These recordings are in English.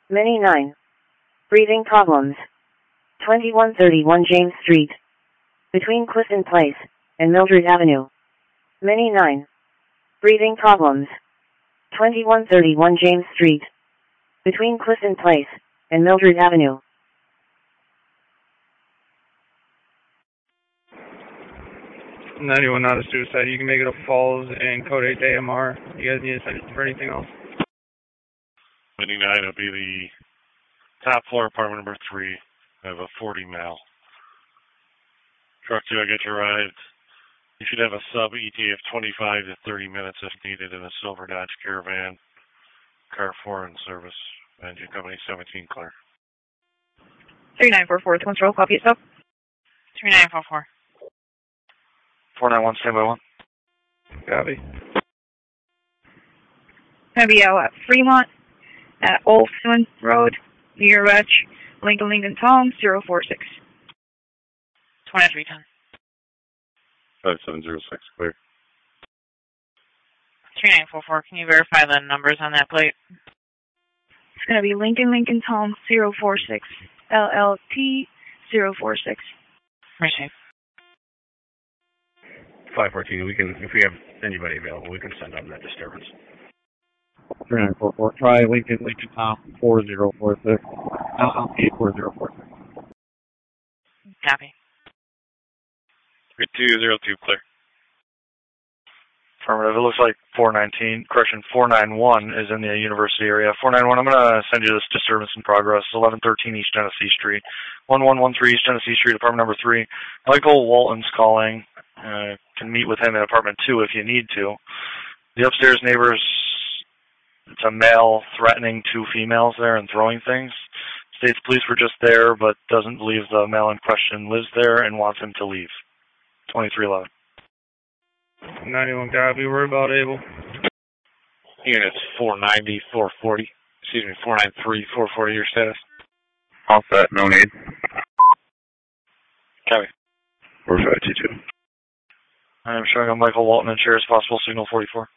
Many 9. Breathing problems. 2131 James Street. Between Clifton Place and Mildred Avenue. Many 9. Breathing problems. 2131 James Street. Between Clifton Place and Mildred Avenue. $91 not a suicide. You can make it a Falls and code 8 AMR. You guys need a second for anything else? 29 will be the top floor, apartment number 3. I have a 40 male. Truck 2, I get you arrived. You should have a sub ETA of 25 to 30 minutes if needed in a silver Dodge Caravan. Car 4 in service. Engine company 17 clear. 3944, Twins Roll, copy itself. 3944. 491, standby 1. Copy. Gonna be out at Fremont, at Olson Road, near Lincoln Tom, 046. 2310. 5706, clear. 3944, can you verify the numbers on that plate? It's gonna be Lincoln Tom, 046. LLT, 046. Appreciate. 514, if we have anybody available, we can send out that disturbance. 3944, try Lincoln Tom, 4046. LLT, 4046. Copy. 3202, clear. Affirmative. It looks like 491 is in the university area. 491, I'm going to send you this disturbance in progress. 1113 East Genesee Street. 1113 East Genesee Street, apartment number 3. Michael Walton's calling. Can meet with him in apartment 2 if you need to. The upstairs neighbors, it's a male threatening 2 females there and throwing things. States police were just there, but doesn't believe the male in question lives there and wants him to leave. 2311. 91 copy. We're about able. Units 490, 440. Excuse me, 493, 440, your status. All set, no need. Copy. 4522. I'm showing on Michael Walton and shares possible signal 44.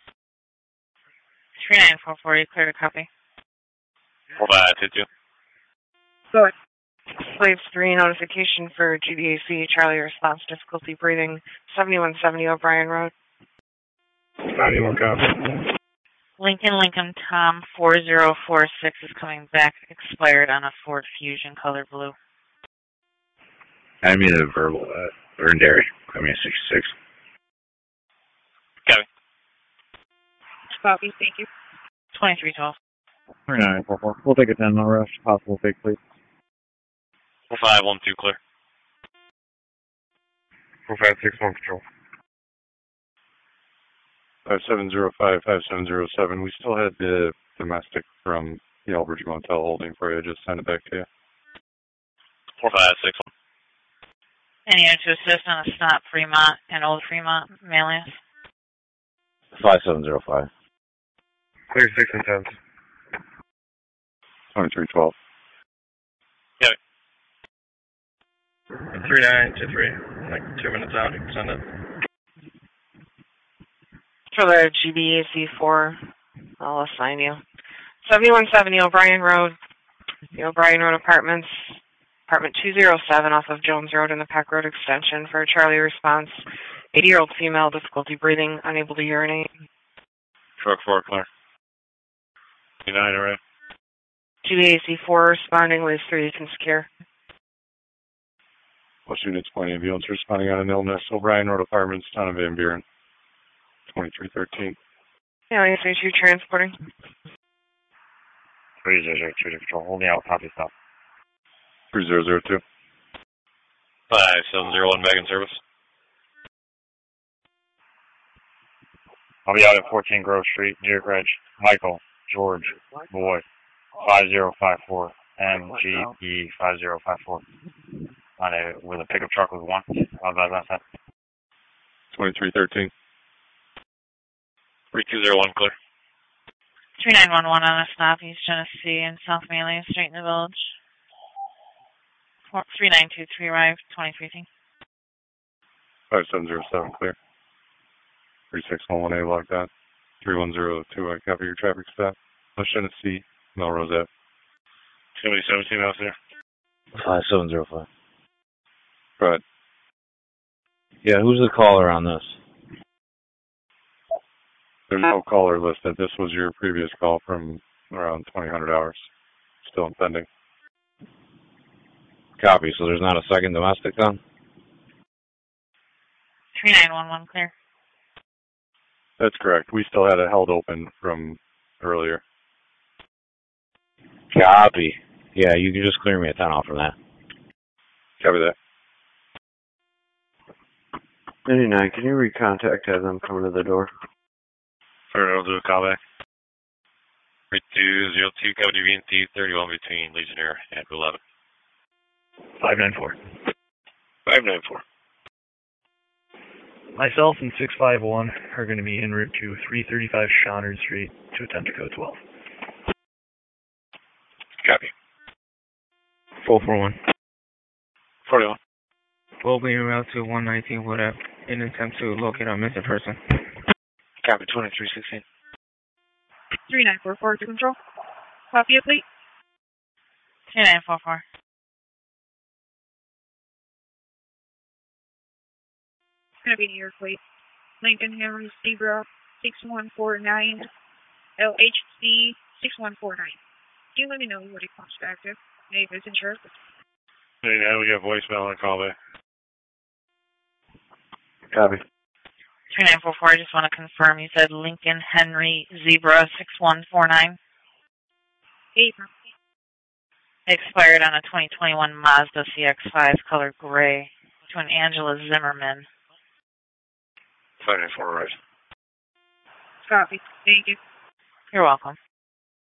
3944, you clear to copy. 4522. Go ahead. Slave 3 notification for GBAC, Charlie response difficulty breathing, 7170 O'Brien Road. 91 copy. Lincoln Tom 4046 is coming back, expired on a Ford Fusion color blue. I mean a verbal, Earn Dairy. I mean 66. Copy. Copy, thank you. 2312. 3944, we'll take a 10 no rush. Possible fake, please. 4512, clear. 4561, control. 5705, 5707. We still had the domestic from the Albridge Motel holding for you. I just sent it back to you. 4561. Any unit to assist on a stop Fremont and Old Fremont mailings? 5705. Clear 6 and 10. 2312. Yeah. 3923. Like 2 minutes out, you can send it. For the GBAC 4, I'll assign you. 7170 O'Brien Road, the O'Brien Road Apartments, apartment 207 off of Jones Road in the Peck Road extension for a Charlie response. 80-year-old female, difficulty breathing, unable to urinate. Truck 4, clear. 29, alright. GBAC 4 responding, Liz 3, you can secure. Most units pointing ambulance responding on an illness. O'Brien Road Apartments, town of Van Buren. 2313. Yeah, I see you transporting. 3002 to control. Holding out, copy stop. 3002. 5701 Megan service. I'll be out at 14 Grove Street, Deer Ridge. Michael, George, Boy, 5054, MGE 5054. With a pickup truck with 1. How's that? 2313. 3201, clear. 3911 on a stop, East Genesee and South Malia Street in the Village. 3923 arrived, 2013. 5707, clear. 3611A, locked on. 3102, I copy your traffic stop. West Genesee, Melrose Ave. Somebody 17 out there. 5705. Right. Yeah, who's the caller on this? There's no caller listed. This was your previous call from around 2000 hours. Still pending. Copy. So there's not a second domestic then? 3911 clear. That's correct. We still had it held open from earlier. Copy. Yeah, you can just clear me a 10 off from that. Copy that. 99, can you recontact, have them come to the door? Alright, I'll do a callback. 3202, code VNT 31 between Legionnaire and 11. 594. 594. Myself and 651 are going to be en route to 335 Shonard Street to attempt to code 12. Copy. 441. 41. We'll be en route to 119 Wood Ave in an attempt to locate our missing person. Copy. 2316. 3944 to control. Copy it, please. 2944. It's going to be New York plate. Lincoln Henry Zebra 6149 LHC 6149. Can you let me know what it comes back to? Maybe it's insured. Hey, now we got voicemail on callback. Copy. 3944, I just want to confirm you said Lincoln Henry Zebra 6149. April. Expired on a 2021 Mazda CX-5 color gray to an Angela Zimmerman. 594, right. Copy. Thank you. You're welcome.